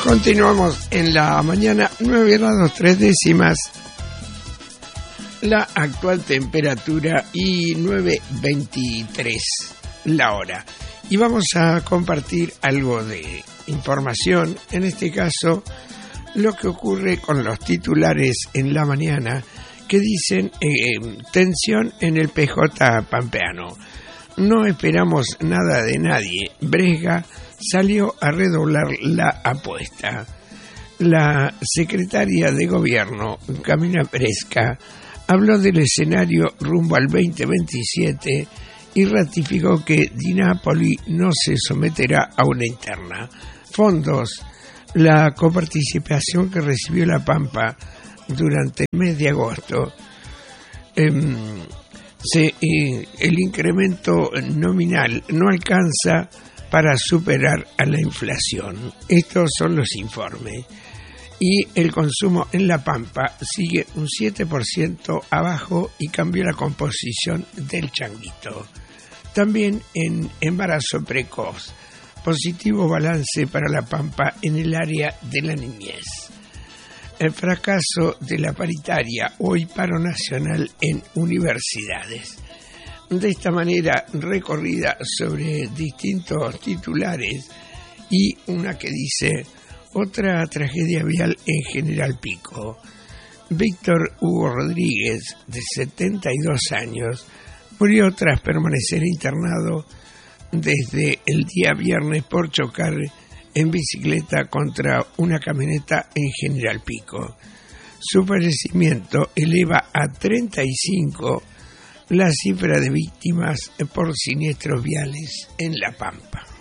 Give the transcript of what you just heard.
Continuamos en la mañana, 9 grados 3 décimas. La actual temperatura y 9:23 la hora. Y vamos a compartir algo de información, en este caso lo que ocurre con los titulares en la mañana que dicen tensión en el PJ pampeano. No esperamos nada de nadie. Bresga salió a redoblar la apuesta. La secretaria de Gobierno, Camila Bresca, habló del escenario rumbo al 2027 y ratificó que Di Napoli no se someterá a una interna. Fondos. La coparticipación que recibió La Pampa durante el mes de agosto. El incremento nominal no alcanza para superar a la inflación. Estos son los informes. Y el consumo en La Pampa sigue un 7% abajo y cambió la composición del changuito. También en embarazo precoz, positivo balance para La Pampa en el área de la niñez. El fracaso de la paritaria, hoy paro nacional en universidades. De esta manera, recorrida sobre distintos titulares y una que dice: otra tragedia vial en General Pico. Víctor Hugo Rodríguez, de 72 años, murió tras permanecer internado desde el día viernes por chocar en bicicleta contra una camioneta en General Pico. Su fallecimiento eleva a 35 la cifra de víctimas por siniestros viales en La Pampa.